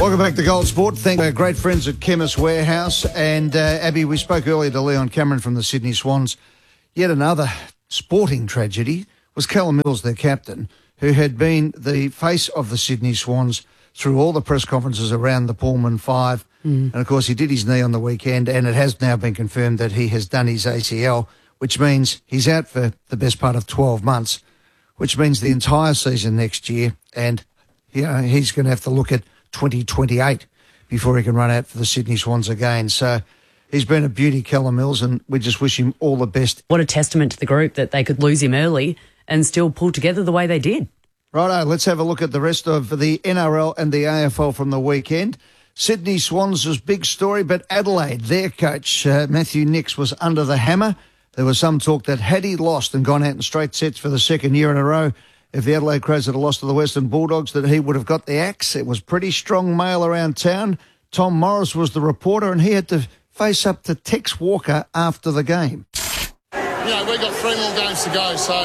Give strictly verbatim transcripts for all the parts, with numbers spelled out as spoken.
Welcome back to Gold Sport. Thank our great friends at Chemist Warehouse. And, uh, Abby, we spoke earlier to Leon Cameron from the Sydney Swans. Yet another sporting tragedy was Callum Mills, their captain, who had been the face of the Sydney Swans through all the press conferences around the Pullman Five. Mm. And, of course, he did his knee on the weekend, and it has now been confirmed that he has done his A C L, which means he's out for the best part of twelve months, which means the entire season next year. And, you know, he's going to have to look at twenty twenty-eight before he can run out for the Sydney Swans again. So he's been a beauty, Callum Mills, and we just wish him all the best. What a testament to the group that they could lose him early and still pull together the way they did. Righto, let's have a look at the rest of the N R L and the A F L from the weekend. Sydney Swans' big story, but Adelaide, their coach, uh, Matthew Nicks, was under the hammer. There was some talk that had he lost and gone out in straight sets for the second year in a row, if the Adelaide Crows had lost to the Western Bulldogs, that he would have got the axe. It was pretty strong mail around town. Tom Morris was the reporter, and he had to face up to Tex Walker after the game. You know, we've got three more games to go, so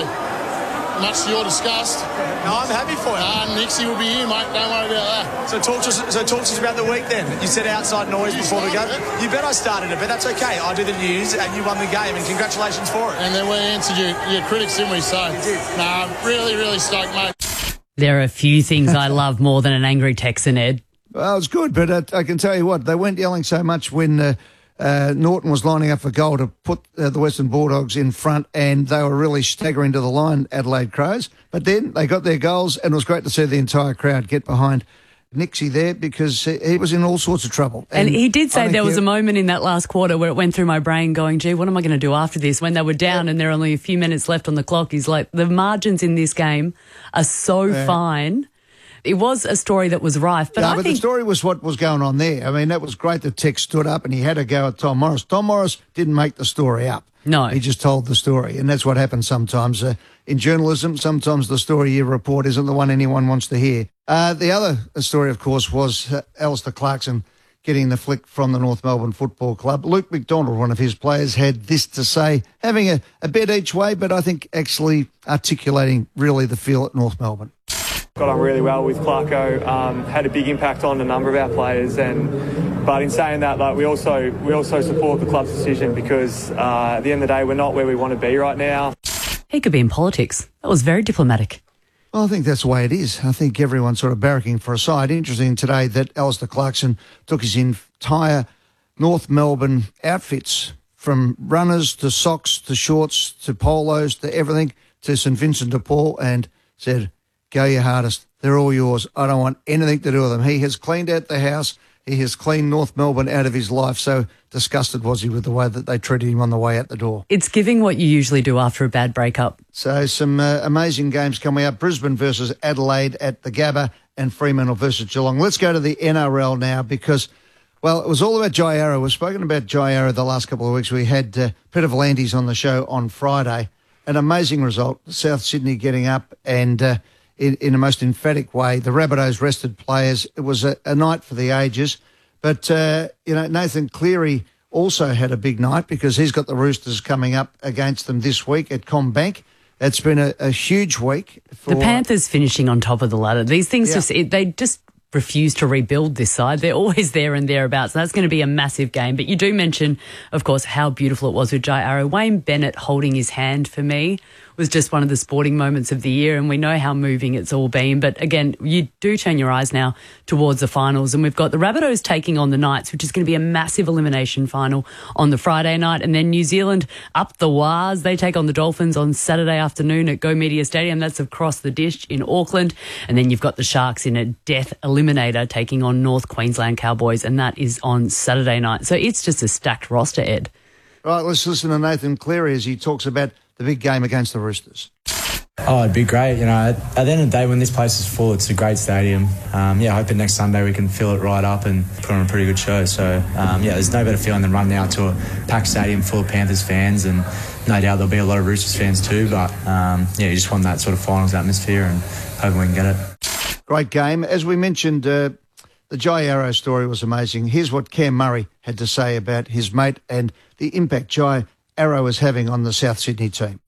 much to your disgust. No, I'm happy for you. Uh, Nixie will be here, mate. Don't worry about that. So talk to us, so talk to us about the week then. You said outside noise You before the game. started it. You bet I started it, but that's okay. I do the news and you won the game, and congratulations for it. And then we answered your, your critics, didn't we? So, nah, really, really stoked, mate. There are a few things I love more than an angry Texan, Ed. Well, it's good, but uh, I can tell you what, they weren't yelling so much when uh, uh, Norton was lining up for goal to put uh, the Western Bulldogs in front, and they were really staggering to the line, Adelaide Crows. But then they got their goals, and it was great to see the entire crowd get behind Nixie there, because he was in all sorts of trouble. And, and he did say there was care. a moment in that last quarter where it went through my brain going, gee, what am I going to do after this? When they were down yeah. and there are only a few minutes left on the clock, he's like, the margins in this game are so yeah. fine. It was a story that was rife, but yeah, I but think... the story was what was going on there. I mean, that was great that Tex stood up and he had a go at Tom Morris. Tom Morris didn't make the story up. No. He just told the story, and that's what happens sometimes. Uh, in journalism, sometimes the story you report isn't the one anyone wants to hear. Uh, the other story, of course, was uh, Alistair Clarkson getting the flick from the North Melbourne Football Club. Luke McDonald, one of his players, had this to say, having a, a bet each way, but I think actually articulating really the feel at North Melbourne. Got on really well with Clarko, um, had a big impact on a number of our players, and but in saying that, like we also we also support the club's decision, because uh, at the end of the day, we're not where we want to be right now. He could be in politics. That was very diplomatic. Well, I think that's the way it is. I think everyone's sort of barracking for a side. Interesting today that Alistair Clarkson took his entire North Melbourne outfits, from runners to socks to shorts to polos to everything, to St Vincent de Paul, and said, go your hardest. They're all yours. I don't want anything to do with them. He has cleaned out the house. He has cleaned North Melbourne out of his life. So disgusted was he with the way that they treated him on the way out the door. It's giving what you usually do after a bad breakup. So some uh, amazing games coming up. Brisbane versus Adelaide at the Gabba, and Fremantle versus Geelong. Let's go to the N R L now, because, well, it was all about Jai Arrow. We've spoken about Jai Arrow the last couple of weeks. We had uh, Peter Volandis on the show on Friday. An amazing result. South Sydney getting up and... Uh, In, in a most emphatic way. The Rabbitohs rested players. It was a, a night for the ages. But, uh, you know, Nathan Cleary also had a big night, because he's got the Roosters coming up against them this week at CommBank. It's been a, a huge week. For the Panthers finishing on top of the ladder. These things, yeah. just they just refuse to rebuild this side. They're always there and thereabouts. And that's going to be a massive game. But you do mention, of course, how beautiful it was with Jai Arrow. Wayne Bennett holding his hand for me was just one of the sporting moments of the year, and we know how moving it's all been. But again, you do turn your eyes now towards the finals, and we've got the Rabbitohs taking on the Knights, which is going to be a massive elimination final on the Friday night, and then New Zealand up the wires. They take on the Dolphins on Saturday afternoon at Go Media Stadium. That's across the dish in Auckland. And then you've got the Sharks in a death eliminator taking on North Queensland Cowboys, and that is on Saturday night. So it's just a stacked roster, Ed. Right, let's listen to Nathan Cleary as he talks about the big game against the Roosters. Oh, it'd be great. You know, at, at the end of the day, when this place is full, it's a great stadium. Um, yeah, hoping next Sunday we can fill it right up and put on a pretty good show. So, um, yeah, there's no better feeling than running out to a packed stadium full of Panthers fans, and no doubt there'll be a lot of Roosters fans too. But, um, yeah, you just want that sort of finals atmosphere, and hoping we can get it. Great game. As we mentioned, uh, the Jai Arrow story was amazing. Here's what Cam Murray had to say about his mate and the impact Jai Arrow is having on the South Sydney team.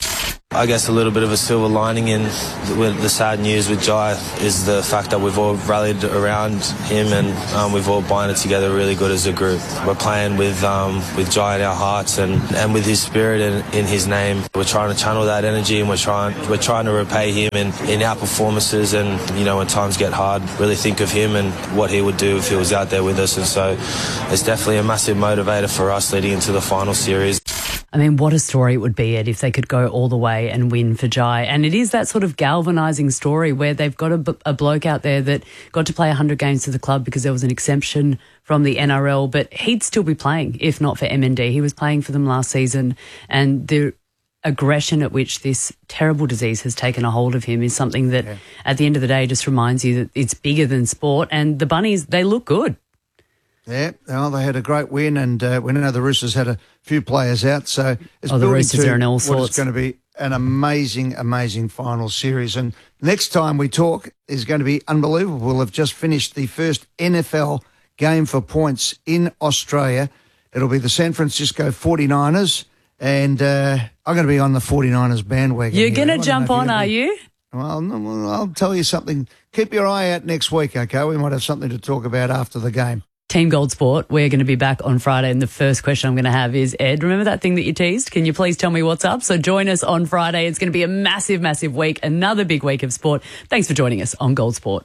I guess a little bit of a silver lining in with the sad news with Jai is the fact that we've all rallied around him and um, we've all bonded together really good as a group. We're playing with um, with Jai in our hearts and, and with his spirit in, in his name. We're trying to channel that energy and we're trying we're trying to repay him in, in our performances, and you know, when times get hard, really think of him and what he would do if he was out there with us. And so it's definitely a massive motivator for us leading into the final series. I mean, what a story it would be, Ed, if they could go all the way and win for Jai. And it is that sort of galvanising story where they've got a, a bloke out there that got to play one hundred games for the club because there was an exemption from the N R L, but he'd still be playing if not for M N D. He was playing for them last season, and the aggression at which this terrible disease has taken a hold of him is something that, yeah. at the end of the day, just reminds you that it's bigger than sport. And the Bunnies, they look good. Yeah, well, they had a great win, and uh, we know the Roosters had a few players out, so it's oh, the Roosters are in all what sorts. It's going to be an amazing, amazing final series. And next time we talk is going to be unbelievable. We'll have just finished the first N F L game for points in Australia. It'll be the San Francisco forty-niners, and uh, I'm going to be on the forty-niners bandwagon. You're going to jump on, are you? Well, no, I'll tell you something. Keep your eye out next week, okay? We might have something to talk about after the game. Team Gold Sport, we're going to be back on Friday, and the first question I'm going to have is, Ed, remember that thing that you teased? Can you please tell me what's up? So join us on Friday. It's going to be a massive, massive week, another big week of sport. Thanks for joining us on Gold Sport.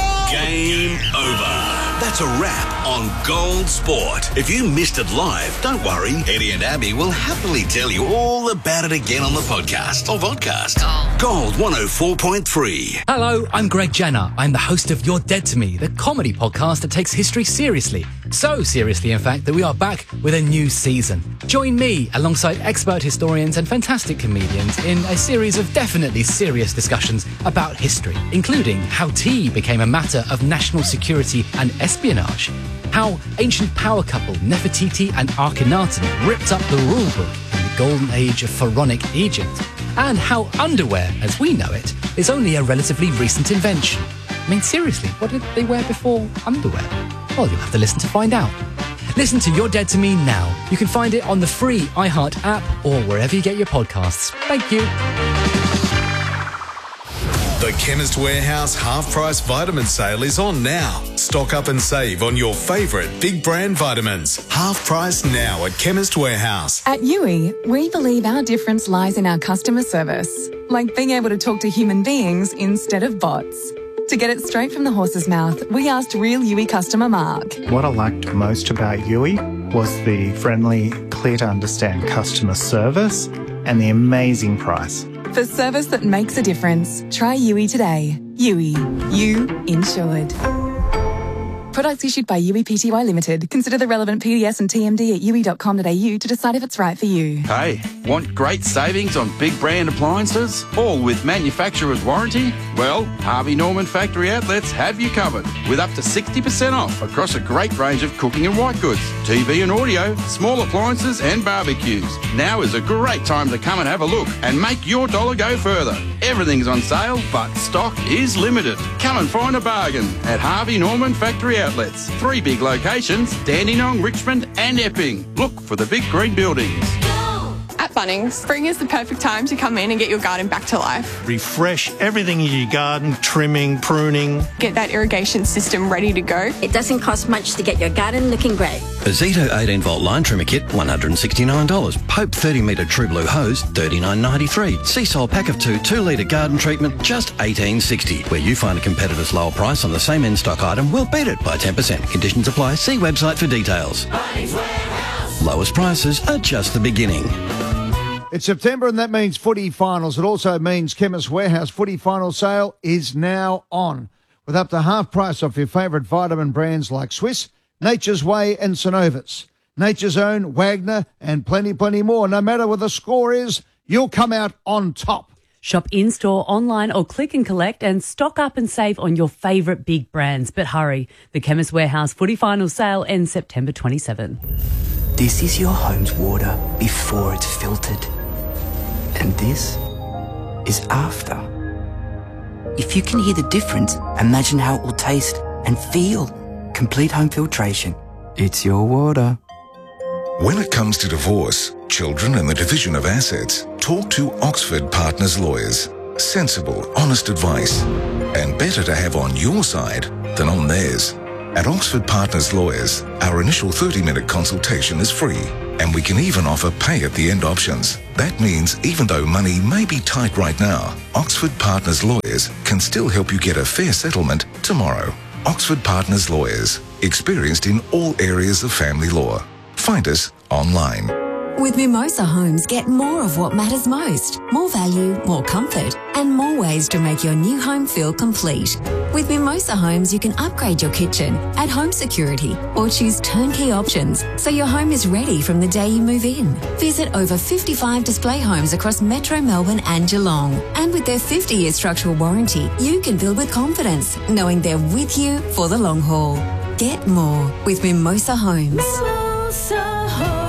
Game over. That's a wrap on Gold Sport. If you missed it live, don't worry. Eddie and Abby will happily tell you all about it again on the podcast or vodcast. Gold one oh four point three. Hello, I'm Greg Jenner. I'm the host of You're Dead to Me, the comedy podcast that takes history seriously. So seriously, in fact, that we are back with a new season. Join me alongside expert historians and fantastic comedians in a series of definitely serious discussions about history, including how tea became a matter of national security and espionage, how ancient power couple Nefertiti and Akhenaten ripped up the rulebook in the golden age of pharaonic Egypt, and how underwear, as we know it, is only a relatively recent invention. I mean, seriously, what did they wear before underwear? Well, you'll have to listen to find out. Listen to You're Dead to Me now. You can find it on the free iHeart app or wherever you get your podcasts. Thank you. The Chemist Warehouse half-price vitamin sale is on now. Stock up and save on your favourite big brand vitamins. Half price now at Chemist Warehouse. At U I, we believe our difference lies in our customer service, like being able to talk to human beings instead of bots. To get it straight from the horse's mouth, we asked real U I customer Mark. What I liked most about U I was the friendly, clear to understand customer service and the amazing price. For service that makes a difference, try U I today. U I, you insured. Products issued by U I P T Y Limited. Consider the relevant P D S and T M D at u i dot com dot a u to decide if it's right for you. Hey, want great savings on big brand appliances, all with manufacturer's warranty? Well, Harvey Norman Factory Outlets have you covered with up to sixty percent off across a great range of cooking and white goods, T V and audio, small appliances and barbecues. Now is a great time to come and have a look and make your dollar go further. Everything's on sale, but stock is limited. Come and find a bargain at Harvey Norman Factory Outlets. Three big locations, Dandenong, Richmond and Epping. Look for the big green buildings. At Bunnings, spring is the perfect time to come in and get your garden back to life. Refresh everything in your garden, trimming, pruning. Get that irrigation system ready to go. It doesn't cost much to get your garden looking great. A Zito eighteen volt line trimmer kit, one hundred sixty-nine dollars. Pope thirty metre True Blue hose, thirty-nine ninety-three. Seasol pack of two, two litre garden treatment, just eighteen sixty. Where you find a competitor's lower price on the same in-stock item, we'll beat it by ten percent. Conditions apply. See website for details. Lowest prices are just the beginning. It's September, and that means footy finals. It also means Chemist Warehouse footy final sale is now on, with up to half price off your favourite vitamin brands like Swiss, Nature's Way and Synovus. Nature's Own, Wagner and plenty, plenty more. No matter what the score is, you'll come out on top. Shop in-store, online or click and collect and stock up and save on your favourite big brands. But hurry, the Chemist Warehouse footy final sale ends September twenty-seventh. This is your home's water before it's filtered. And this is after. If you can hear the difference, imagine how it will taste and feel. Complete home filtration. It's your water. When it comes to divorce, children and the division of assets, talk to Oxford Partners Lawyers. Sensible, honest advice. And better to have on your side than on theirs. At Oxford Partners Lawyers, our initial thirty-minute consultation is free, and we can even offer pay-at-the-end options. That means even though money may be tight right now, Oxford Partners Lawyers can still help you get a fair settlement tomorrow. Oxford Partners Lawyers, experienced in all areas of family law. Find us online. With Mimosa Homes, get more of what matters most. More value, more comfort, and more ways to make your new home feel complete. With Mimosa Homes, you can upgrade your kitchen, add home security, or choose turnkey options so your home is ready from the day you move in. Visit over fifty-five display homes across Metro Melbourne and Geelong. And with their fifty-year structural warranty, you can build with confidence, knowing they're with you for the long haul. Get more with Mimosa Homes. Mimosa Homes.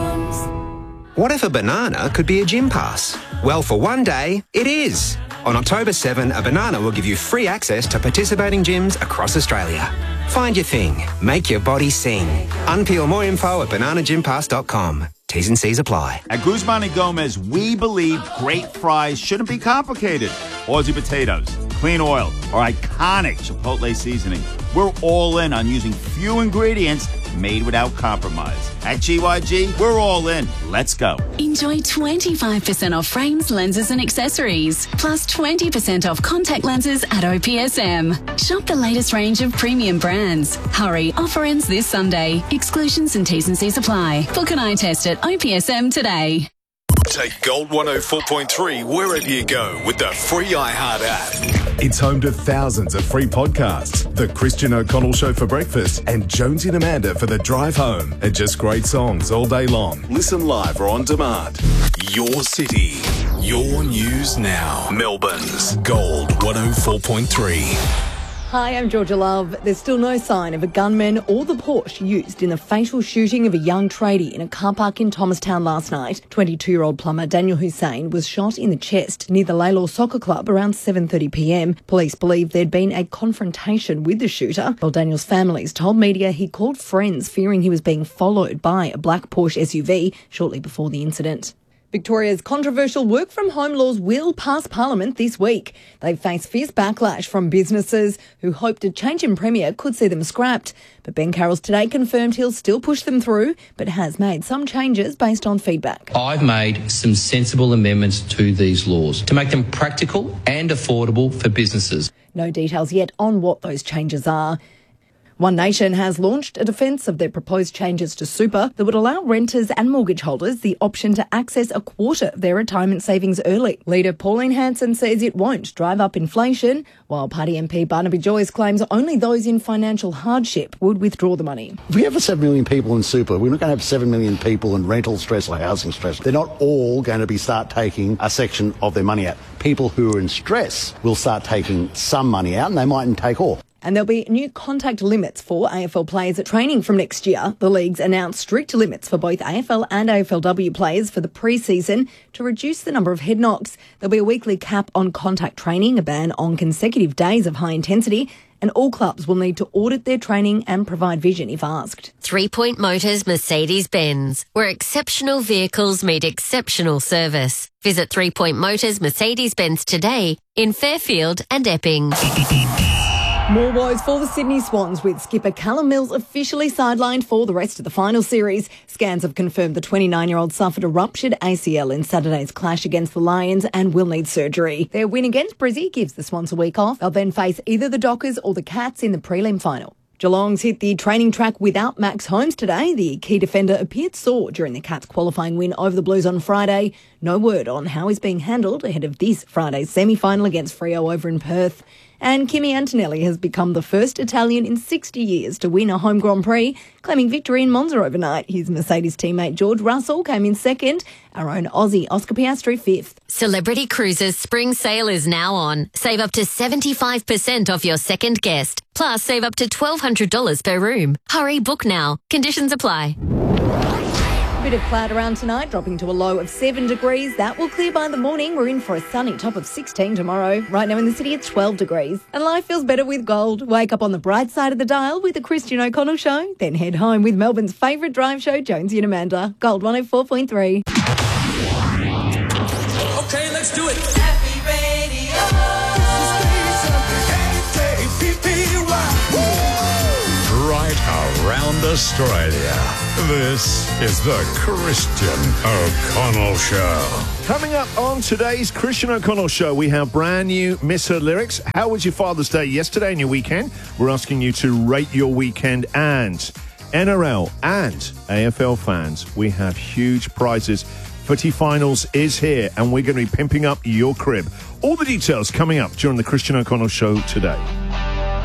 What if a banana could be a gym pass? Well, for one day, it is. On October seventh, a banana will give you free access to participating gyms across Australia. Find your thing. Make your body sing. Unpeel more info at banana gym pass dot com. T's and C's apply. At Guzman and Gomez, we believe great fries shouldn't be complicated. Aussie potatoes, clean oil, or iconic Chipotle seasoning. We're all in on using few ingredients made without compromise. At G Y G, we're all in. Let's go. Enjoy twenty-five percent off frames, lenses and accessories, plus twenty percent off contact lenses at O P S M. Shop the latest range of premium brands. Hurry, offer ends this Sunday. Exclusions and T's and C's apply. Book an eye test at O P S M today. Take Gold one oh four point three wherever you go with the free iHeart app. It's home to thousands of free podcasts. The Christian O'Connell Show for breakfast and Jonesy and Amanda for the drive home. And just great songs all day long. Listen live or on demand. Your city, your news now. Melbourne's Gold one oh four point three. Hi, I'm Georgia Love. There's still no sign of a gunman or the Porsche used in the fatal shooting of a young tradie in a car park in Thomastown last night. twenty-two-year-old plumber Daniel Hussein was shot in the chest near the Laylaw Soccer Club around seven thirty p m. Police believe there'd been a confrontation with the shooter. While Daniel's families told media he called friends fearing he was being followed by a black Porsche S U V shortly before the incident. Victoria's controversial work-from-home laws will pass Parliament this week. They face fierce backlash from businesses who hoped a change in Premier could see them scrapped. But Ben Carroll's today confirmed he'll still push them through, but has made some changes based on feedback. I've made some sensible amendments to these laws to make them practical and affordable for businesses. No details yet on what those changes are. One Nation has launched a defence of their proposed changes to super that would allow renters and mortgage holders the option to access a quarter of their retirement savings early. Leader Pauline Hanson says it won't drive up inflation, while Party M P Barnaby Joyce claims only those in financial hardship would withdraw the money. If we have seven million people in super, we're not going to have seven million people in rental stress or housing stress. They're not all going to be start taking a section of their money out. People who are in stress will start taking some money out and they mightn't take all. And there'll be new contact limits for A F L players at training from next year. The leagues announced strict limits for both A F L and A F L W players for the pre-season to reduce the number of head knocks. There'll be a weekly cap on contact training, a ban on consecutive days of high intensity, and all clubs will need to audit their training and provide vision if asked. Three Point Motors Mercedes-Benz, where exceptional vehicles meet exceptional service. Visit Three Point Motors Mercedes-Benz today in Fairfield and Epping. More woes for the Sydney Swans, with skipper Callum Mills officially sidelined for the rest of the final series. Scans have confirmed the twenty-nine-year-old suffered a ruptured A C L in Saturday's clash against the Lions and will need surgery. Their win against Brizzy gives the Swans a week off. They'll then face either the Dockers or the Cats in the prelim final. Geelong's hit the training track without Max Holmes today. The key defender appeared sore during the Cats' qualifying win over the Blues on Friday. No word on how he's being handled ahead of this Friday's semi-final against Freo over in Perth. And Kimi Antonelli has become the first Italian in sixty years to win a home Grand Prix, claiming victory in Monza overnight. His Mercedes teammate George Russell came in second, our own Aussie Oscar Piastri fifth. Celebrity Cruises spring sale is now on. Save up to seventy-five percent off your second guest. Plus, save up to twelve hundred dollars per room. Hurry, book now. Conditions apply. Bit of cloud around tonight, dropping to a low of seven degrees. That will clear by the morning. We're in for a sunny top of sixteen tomorrow. Right now in the city, it's twelve degrees. And life feels better with gold. Wake up on the bright side of the dial with the Christian O'Connell Show. Then head home with Melbourne's favourite drive show, Jonesy and Amanda. Gold one oh four point three. Let's do it. Happy Radio. Right around Australia. This is the Christian O'Connell Show. Coming up on today's Christian O'Connell Show, we have brand new Miss Her Lyrics. How was your Father's Day yesterday and your weekend? We're asking you to rate your weekend, and N R L and A F L fans, we have huge prizes. Footy Finals is here, and we're going to be pimping up your crib. All the details coming up during the Christian O'Connell Show today.